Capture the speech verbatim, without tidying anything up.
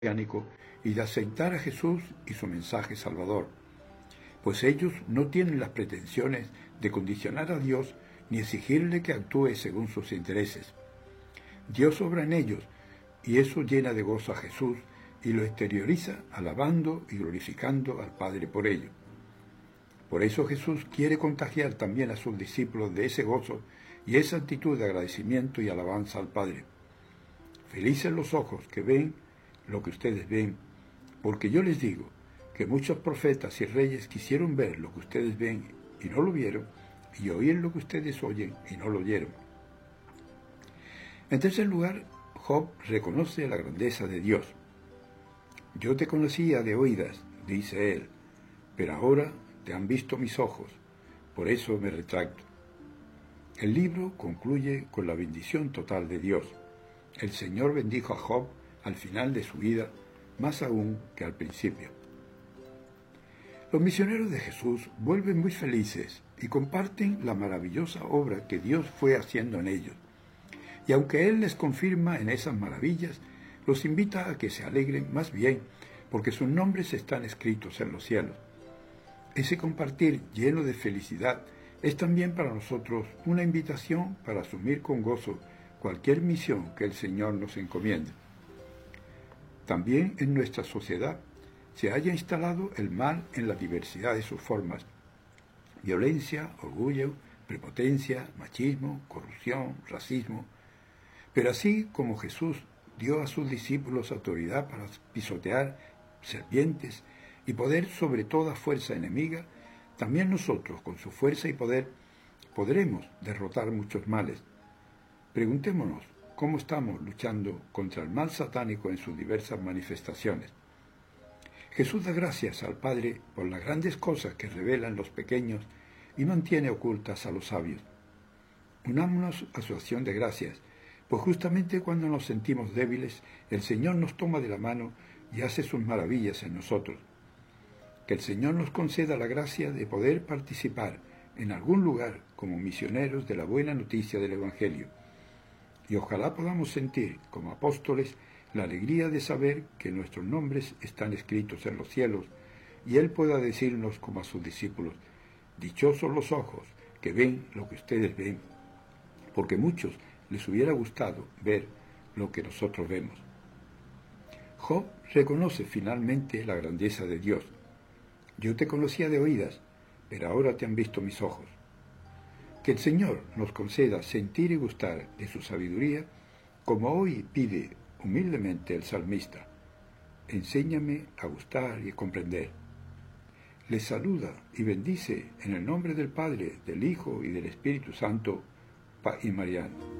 mesiánico y de aceptar a Jesús y su mensaje salvador, pues ellos no tienen las pretensiones de condicionar a Dios ni exigirle que actúe según sus intereses. Dios obra en ellos y eso llena de gozo a Jesús y lo exterioriza alabando y glorificando al Padre por ello. Por eso Jesús quiere contagiar también a sus discípulos de ese gozo y esa actitud de agradecimiento y alabanza al Padre. Felices los ojos que ven lo que ustedes ven, porque yo les digo que muchos profetas y reyes quisieron ver lo que ustedes ven y no lo vieron, y oír lo que ustedes oyen y no lo oyeron. En tercer lugar, Job reconoce la grandeza de Dios. Yo te conocía de oídas, dice él, pero ahora te han visto mis ojos, por eso me retracto. El libro concluye con la bendición total de Dios. El Señor bendijo a Job al final de su vida, más aún que al principio. Los misioneros de Jesús vuelven muy felices y comparten la maravillosa obra que Dios fue haciendo en ellos. Y aunque Él les confirma en esas maravillas, los invita a que se alegren más bien, porque sus nombres están escritos en los cielos. Ese compartir lleno de felicidad es también para nosotros una invitación para asumir con gozo cualquier misión que el Señor nos encomiende. También en nuestra sociedad se haya instalado el mal en la diversidad de sus formas: violencia, orgullo, prepotencia, machismo, corrupción, racismo. Pero así como Jesús dio a sus discípulos autoridad para pisotear serpientes y poder sobre toda fuerza enemiga, también nosotros, con su fuerza y poder, podremos derrotar muchos males. Preguntémonos cómo estamos luchando contra el mal satánico en sus diversas manifestaciones. Jesús da gracias al Padre por las grandes cosas que revelan los pequeños y mantiene ocultas a los sabios. Unámonos a su acción de gracias, pues justamente cuando nos sentimos débiles, el Señor nos toma de la mano y hace sus maravillas en nosotros. Que el Señor nos conceda la gracia de poder participar en algún lugar como misioneros de la buena noticia del Evangelio. Y ojalá podamos sentir, como apóstoles, la alegría de saber que nuestros nombres están escritos en los cielos, y Él pueda decirnos como a sus discípulos: dichosos los ojos que ven lo que ustedes ven, porque muchos les hubiera gustado ver lo que nosotros vemos. Job reconoce finalmente la grandeza de Dios. Yo te conocía de oídas, pero ahora te han visto mis ojos. Que el Señor nos conceda sentir y gustar de su sabiduría, como hoy pide humildemente el salmista: enséñame a gustar y a comprender. Les saluda y bendice en el nombre del Padre, del Hijo y del Espíritu Santo, Pa y Mariano.